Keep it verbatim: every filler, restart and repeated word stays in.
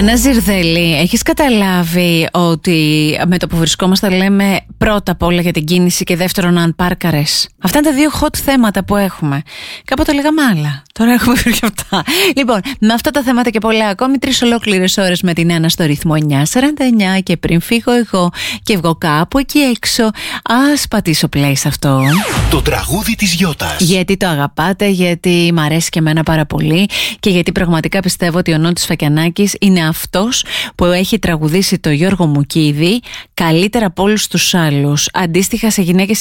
Άννα Ζιρδέλη, έχεις καταλάβει ότι με το που βρισκόμαστε λέμε πρώτα απ' όλα για την κίνηση και δεύτερον αν πάρκαρες? Αυτά είναι τα δύο hot θέματα που έχουμε. Κάποτε λέγαμε άλλα, τώρα έχουμε βρει και αυτά. Λοιπόν, με αυτά τα θέματα και πολλά ακόμη, τρεις ολόκληρες ώρες με την Άννα στο ρυθμό εννιά σαράντα εννιά και πριν φύγω εγώ και βγω κάπου εκεί έξω, ας πατήσω play σε αυτό. Το τραγούδι της Γιώτας. Γιατί το αγαπάτε, γιατί μ' αρέσει και εμένα πάρα πολύ και γιατί πραγματικά πιστεύω ότι ο Νότης Φακιανάκης είναι αυτός που έχει τραγουδήσει το Γιώργο Μουκίδη καλύτερα από όλους τους άλλους. Αντίστοιχα σε γυναίκες